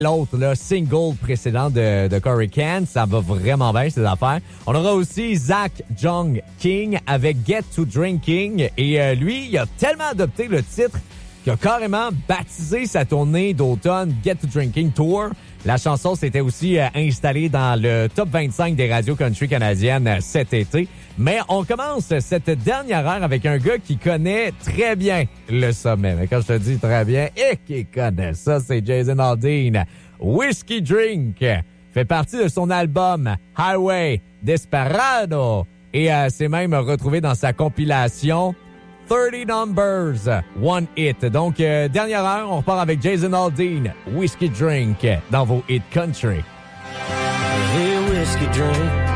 l'autre, le single précédent de Corey Kent. Ça va vraiment bien, ces affaires. On aura aussi Zach Jung King avec Get to Drinking. Et lui, il a tellement adopté le titre qu'il a carrément baptisé sa tournée d'automne Get to Drinking Tour. La chanson s'était aussi installée dans le top 25 des radios country canadiennes cet été. Mais on commence cette dernière heure avec un gars qui connaît très bien le sommet. Mais quand je te dis très bien, et qui connaît ça, c'est Jason Aldean. Whiskey Drink fait partie de son album Highway Desperado. Et c'est même retrouvé dans sa compilation 30 Numbers, One Hit. Donc, dernière heure, on repart avec Jason Aldean, Whiskey Drink, dans vos hits country. Hey, whiskey drink,